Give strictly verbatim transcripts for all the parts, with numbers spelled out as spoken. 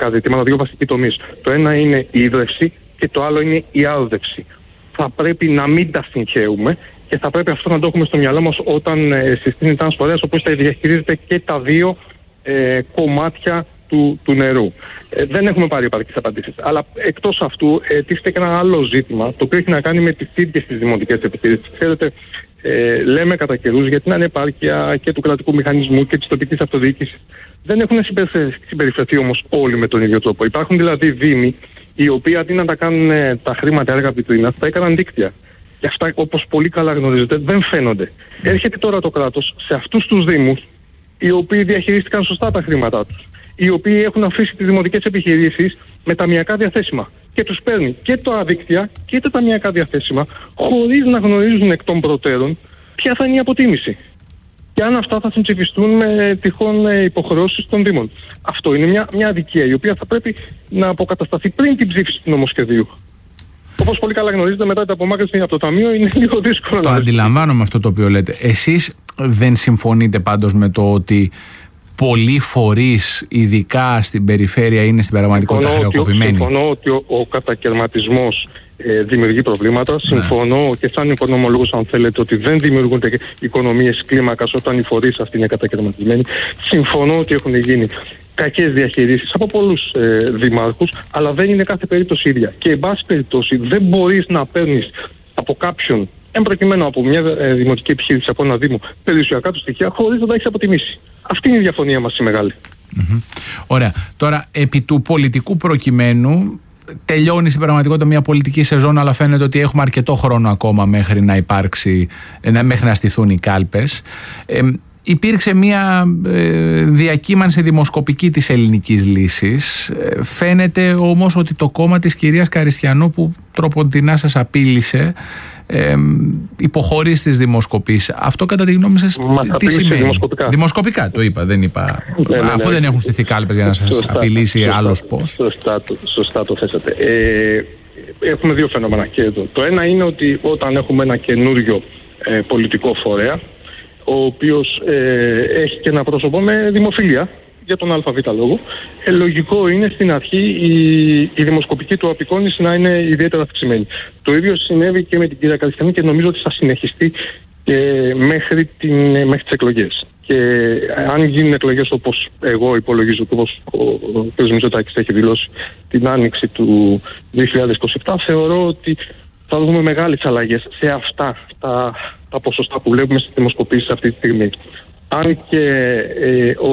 βασικά ζητήματα, δύο βασικοί τομείς. Το ένα είναι η ίδρυυση και το άλλο είναι η άρδευση. Θα πρέπει να μην τα συγχαίουμε και θα πρέπει αυτό να το έχουμε στο μυαλό μας όταν ε, συστήνεται ένας φορέας, όπως θα διαχειρίζεται και τα δύο ε, κομμάτια του, του νερού. Ε, δεν έχουμε πάρει επαρκείς απαντήσεις. Αλλά εκτός αυτού, ε, τίθεται και ένα άλλο ζήτημα, το οποίο έχει να κάνει με τις ίδιες τις δημοτικές επιχειρήσεις. Ξέρετε, ε, λέμε κατά καιρούς για την ανεπάρκεια και του κρατικού μηχανισμού και της τοπικής αυτοδιοίκησης. Δεν έχουν συμπεριφερθεί όμως όλοι με τον ίδιο τρόπο. Υπάρχουν δηλαδή δήμοι οι οποίοι αντί να τα κάνουν τα χρήματα έργα βιτρίνας, τα έκαναν δίκτυα. Και αυτά, όπως πολύ καλά γνωρίζετε, δεν φαίνονται. Έρχεται τώρα το κράτος σε αυτούς τους δήμους, οι οποίοι διαχειρίστηκαν σωστά τα χρήματά τους, οι οποίοι έχουν αφήσει τις δημοτικές επιχειρήσεις με ταμιακά διαθέσιμα και τους παίρνει και τα δίκτυα και τα ταμιακά διαθέσιμα, χωρίς να γνωρίζουν εκ των προτέρων ποια θα είναι η αποτίμηση και αν αυτά θα συμψηφιστούν με τυχόν υποχρεώσεις των Δήμων. Αυτό είναι μια, μια αδικία η οποία θα πρέπει να αποκατασταθεί πριν την ψήφιση του νομοσχεδίου. Όπως πολύ καλά γνωρίζετε, μετά την απομάκρυνση από το Ταμείο είναι λίγο δύσκολο. Το να αντιλαμβάνομαι αυτό το οποίο λέτε. Εσείς δεν συμφωνείτε πάντως με το ότι πολλοί φορείς, ειδικά στην περιφέρεια, είναι στην πραγματικότητα χρεοκοπημένοι? Συμφωνώ ότι ο, ο κατακαιρματισμός ε, δημιουργεί προβλήματα. Ναι. Συμφωνώ και σαν οικονομολόγος, αν θέλετε, ότι δεν δημιουργούνται οικονομίες κλίμακας όταν οι φορείς αυτοί είναι κατακαιρματισμένοι. Συμφωνώ ότι έχουν γίνει κακές διαχειρίσεις από πολλούς ε, δημάρχους, αλλά δεν είναι κάθε περίπτωση ίδια. Και εν πάση περιπτώσει δεν μπορείς να παίρνεις από κάποιον, εν προκειμένου από μια ε, δημοτική επιχείρηση, από ένα δήμο, περιουσιακά του στοιχεία, χωρίς να τα έχεις αποτιμήσει. Αυτή είναι η διαφωνία μας η μεγάλη. Mm-hmm. Ωραία. Τώρα, επί του πολιτικού προκειμένου, τελειώνει στην πραγματικότητα μια πολιτική σεζόν, αλλά φαίνεται ότι έχουμε αρκετό χρόνο ακόμα μέχρι να υπάρξει, μέχρι να στηθούν οι κάλπες. Ε, Υπήρξε μια ε, διακύμανση δημοσκοπική της ελληνικής λύσης. Ε, φαίνεται όμως ότι το κόμμα της κυρίας Καριστιανού, που τροποντινά σας απείλησε, ε, υποχωρεί στις δημοσκοπήσεις. Αυτό κατά τη γνώμη σας τι σημαίνει? Δημοσκοπικά. Δημοσκοπικά το είπα, δεν είπα. Ναι, ναι, ναι. Αφού δεν έχουν στηθεί κάλπες για να σας σωστά, απειλήσει σωστά, άλλος πώς. Σωστά, σωστά το θέσατε. Ε, έχουμε δύο φαινόμενα και εδώ. Το ένα είναι ότι όταν έχουμε ένα καινούριο ε, πολιτικό φορέα, ο οποίος ε, έχει και ένα πρόσωπο με δημοφιλία για τον ΑΒ λόγο, ε, λογικό είναι στην αρχή η, η δημοσκοπική του απεικόνηση να είναι ιδιαίτερα αυξημένη. Το ίδιο συνέβη και με την κυρία Καριστιανού και νομίζω ότι θα συνεχιστεί ε, μέχρι, την, ε, μέχρι τις εκλογές. Και αν γίνουν εκλογές όπως εγώ υπολογίζω και όπως ο, ο κ. Μητσοτάκης έχει δηλώσει την άνοιξη του δύο χιλιάδες είκοσι επτά, θεωρώ ότι θα δούμε μεγάλες αλλαγές σε αυτά τα, τα ποσοστά που βλέπουμε στις δημοσκοπήσεις αυτή τη στιγμή. Αν και ε, ο,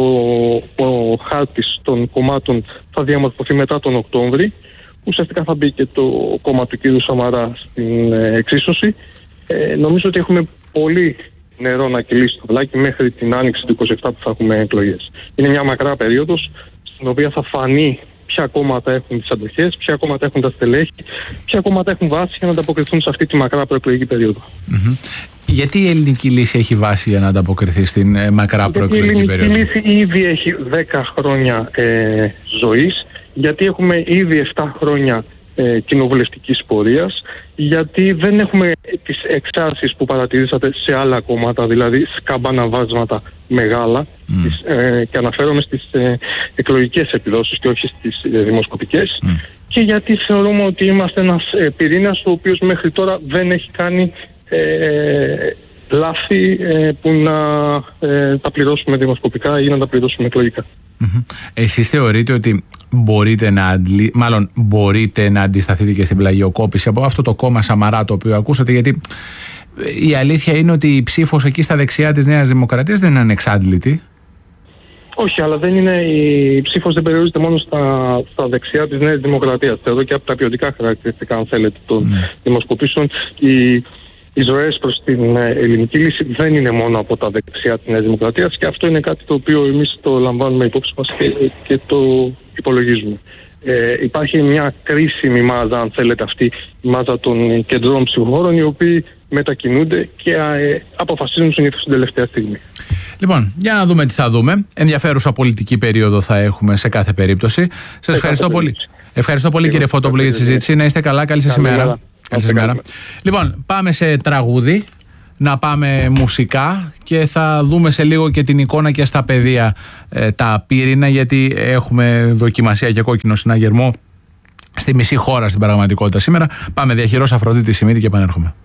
ο χάρτης των κομμάτων θα διαμορφωθεί μετά τον Οκτώβρη, ουσιαστικά θα μπει και το κόμμα του κ. Σαμαρά στην ε, εξίσωση, ε, νομίζω ότι έχουμε πολύ νερό να κυλήσει το βλάκι μέχρι την άνοιξη του είκοσι επτά που θα έχουμε εκλογές. Είναι μια μακρά περίοδος στην οποία θα φανεί ποια κόμματα έχουν τις αντοχές, ποια κόμματα έχουν τα στελέχη, ποια κόμματα έχουν βάση για να ανταποκριθούν σε αυτή τη μακρά προεκλογική περίοδο. Mm-hmm. Γιατί η ελληνική λύση έχει βάση για να ανταποκριθεί στην ε, μακρά προεκλογική περίοδο? Η ελληνική λύση ήδη έχει δέκα χρόνια ε, ζωής, γιατί έχουμε ήδη επτά χρόνια ε, κοινοβουλευτικής πορείας, γιατί δεν έχουμε τις εξάρσεις που παρατηρήσατε σε άλλα κόμματα, δηλαδή σκαμπαναβάσματα μεγάλα, mm. τις, ε, και αναφέρομαι στις ε, εκλογικές επιδόσεις και όχι στις ε, δημοσκοπικές, mm. και γιατί θεωρούμε ότι είμαστε ένας ε, πυρήνας ο οποίος μέχρι τώρα δεν έχει κάνει ε, λάθη ε, που να ε, τα πληρώσουμε δημοσκοπικά ή να τα πληρώσουμε εκλογικά. Mm-hmm. Εσείς θεωρείτε ότι μπορείτε να, αντλη... μάλλον μπορείτε να αντισταθείτε και στην πλαγιοκόπηση από αυτό το κόμμα Σαμαρά το οποίο ακούσατε? Γιατί η αλήθεια είναι ότι η ψήφος εκεί στα δεξιά της Νέας Δημοκρατίας δεν είναι ανεξάντλητη. Όχι, αλλά δεν είναι, η ψήφος δεν περιορίζεται μόνο στα, στα δεξιά της Νέας Δημοκρατίας. Εδώ και από τα ποιοτικά χαρακτηριστικά, αν θέλετε, των mm. δημοσκοπήσεων, η Οι ζωές προς την ελληνική λύση δεν είναι μόνο από τα δεξιά της Νέας Δημοκρατίας, και αυτό είναι κάτι το οποίο εμείς το λαμβάνουμε υπόψη μας και, και το υπολογίζουμε. Ε, υπάρχει μια κρίσιμη μάζα, αν θέλετε, αυτή η μάζα των κεντρών ψηφοφόρων, οι οποίοι μετακινούνται και ε, αποφασίζουν συνήθως την τελευταία στιγμή. Λοιπόν, για να δούμε τι θα δούμε. Ενδιαφέρουσα πολιτική περίοδο θα έχουμε σε κάθε περίπτωση. Σας ευχαριστώ πολύ. Ευχαριστώ πολύ, κύριε Φώτοπουλο, για τη συζήτηση. Να είστε καλά. Καλή σας ημέρα. Καλή σας ημέρα. Λοιπόν, πάμε σε τραγούδι. να πάμε μουσικά και θα δούμε σε λίγο και την εικόνα και στα πεδία ε, τα πύρινα, γιατί έχουμε δοκιμασία και κόκκινο συναγερμό στη μισή χώρα στην πραγματικότητα σήμερα. Πάμε διαχειρός Αφροδίτη Σιμίτη και επανέρχομαι.